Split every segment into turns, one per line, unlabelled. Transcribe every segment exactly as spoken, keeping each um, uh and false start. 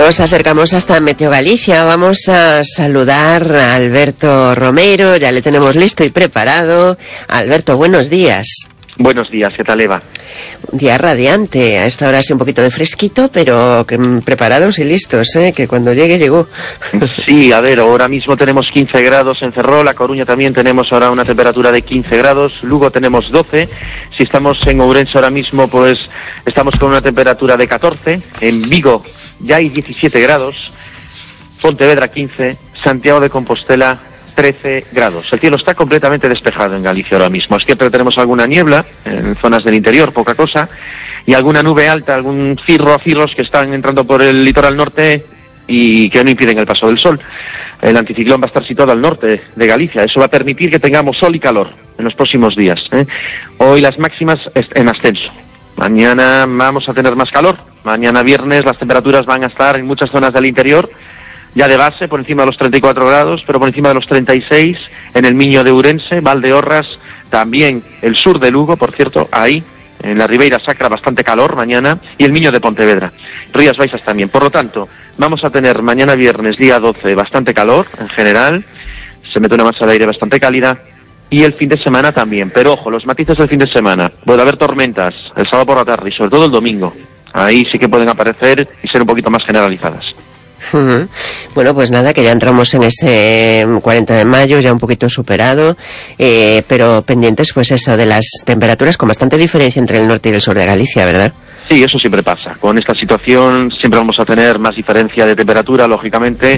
Nos acercamos hasta Meteo Galicia. Vamos a saludar a Alberto Romero. Ya le tenemos listo y preparado. Alberto, buenos días.
Buenos días, ¿qué tal, Eva?
Un día radiante. A esta hora sí un poquito de fresquito, pero que, preparados y listos, ¿eh? Que cuando llegue, llegó.
Sí, a ver, ahora mismo tenemos quince grados en Ferrol, La Coruña también tenemos ahora una temperatura de quince grados, Lugo tenemos doce, si estamos en Ourense ahora mismo, pues estamos con una temperatura de catorce, en Vigo ya hay diecisiete grados, Pontevedra quince, Santiago de Compostela trece grados. El cielo está completamente despejado en Galicia ahora mismo. Siempre tenemos alguna niebla en zonas del interior, poca cosa, y alguna nube alta, algún cirro a cirros que están entrando por el litoral norte y que no impiden el paso del sol. El anticiclón va a estar situado al norte de Galicia. Eso va a permitir que tengamos sol y calor en los próximos días, ¿eh? Hoy las máximas en ascenso. Mañana vamos a tener más calor. Mañana viernes las temperaturas van a estar en muchas zonas del interior ya de base, por encima de los treinta y cuatro grados, pero por encima de los treinta y seis en el Miño de Ourense, Valdeorras, también el sur de Lugo, por cierto, ahí, en la Ribeira Sacra, bastante calor mañana, y el Miño de Pontevedra, Rías Baixas también. Por lo tanto, vamos a tener mañana viernes, día doce, bastante calor en general, se mete una masa de aire bastante cálida, y el fin de semana también. Pero ojo, los matices del fin de semana, puede haber tormentas el sábado por la tarde y sobre todo el domingo, ahí sí que pueden aparecer y ser un poquito más generalizadas.
Uh-huh. Bueno, pues nada, que ya entramos en ese cuarenta de mayo, ya un poquito superado, eh, pero pendientes pues eso de las temperaturas con bastante diferencia entre el norte y el sur de Galicia, ¿verdad?
Sí, eso siempre pasa. Con esta situación siempre vamos a tener más diferencia de temperatura, lógicamente,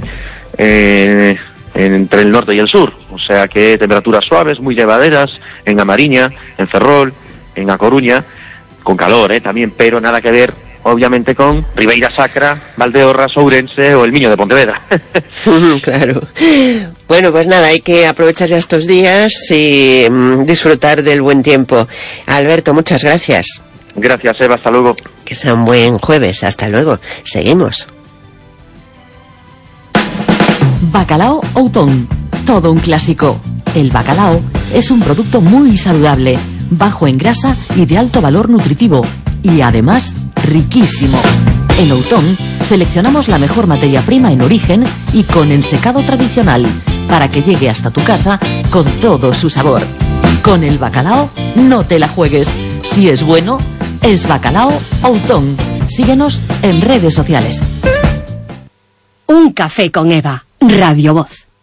eh, entre el norte y el sur. O sea que temperaturas suaves, muy llevaderas, en A Mariña, en Ferrol, en A Coruña, con calor, eh, también, pero nada que ver obviamente con Ribeira Sacra, Valdeorras, Ourense o el Miño de Pontevedra.
Claro. Bueno, pues nada, hay que aprovechar ya estos días y mm, disfrutar del buen tiempo. Alberto, muchas gracias.
Gracias, Eva, hasta luego.
Que sea un buen jueves, hasta luego. Seguimos.
Bacalao Outón, todo un clásico. El bacalao es un producto muy saludable, bajo en grasa y de alto valor nutritivo, y además riquísimo. En Outón seleccionamos la mejor materia prima en origen y con ensecado tradicional para que llegue hasta tu casa con todo su sabor. Con el bacalao no te la juegues. Si es bueno, es Bacalao Outón. Síguenos en redes sociales.
Un café con Eva, Radio Voz.